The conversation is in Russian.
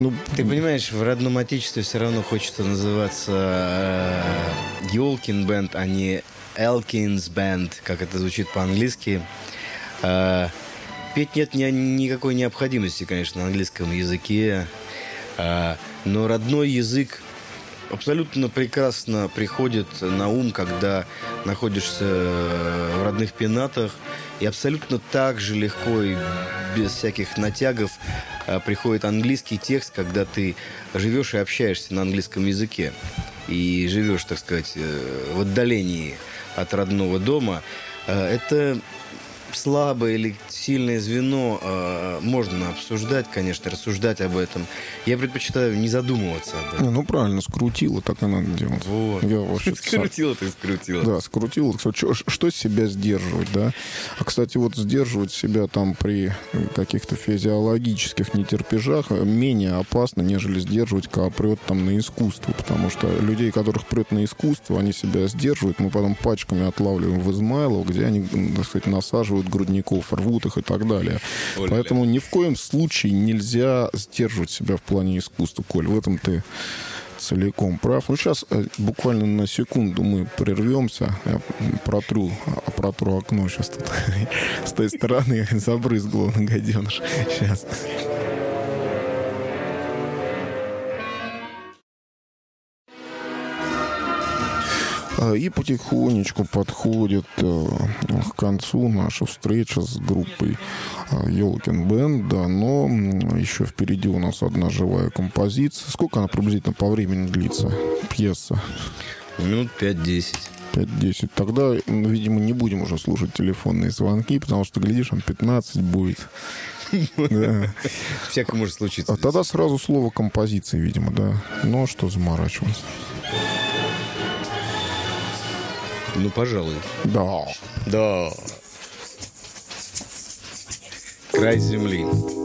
Ну, Ты понимаешь, в родном отечестве все равно хочется называться Ёлкин бенд, а не Элкинс бенд, как это звучит по-английски. Петь нет никакой необходимости, конечно, на английском языке, но родной язык абсолютно прекрасно приходит на ум, когда находишься в родных пенатах, и абсолютно так же легко и без всяких натягов приходит английский текст, когда ты живешь и общаешься на английском языке, и живешь, так сказать, в отдалении от родного дома. Это слабое или сильное звено можно обсуждать, конечно, рассуждать об этом. Я предпочитаю не задумываться об этом. Ну, правильно, скрутило, так и надо делать. Вот. Я вообще Скрутило ты, скрутило. Да, скрутило. Что себя сдерживать, да? А, кстати, вот сдерживать себя там при каких-то физиологических нетерпежах менее опасно, нежели сдерживать, когда прет там на искусство. Потому что людей, которых прет на искусство, они себя сдерживают. Мы потом пачками отлавливаем в Измайлово, где они, так сказать, насаживают грудников, рвут их и так далее. Поэтому ни в коем случае нельзя сдерживать себя в плане искусства, Коль. В этом ты целиком прав. Ну, сейчас буквально на секунду мы прервемся. Я протру окно сейчас тут. С той стороны забрызгало на гаденыш. Сейчас. И потихонечку подходит к концу наша встреча с группой Ёлкин бенд, да, но еще впереди у нас одна живая композиция. Сколько она приблизительно по времени длится, пьеса? Минут 5-10. 5-10. Тогда, видимо, не будем уже слушать телефонные звонки, потому что, глядишь, там 15 будет. Всякое может случиться. А тогда сразу слово композиции, видимо, да. Ну, а что заморачиваться? Ну, пожалуй. Да. Да. Край земли.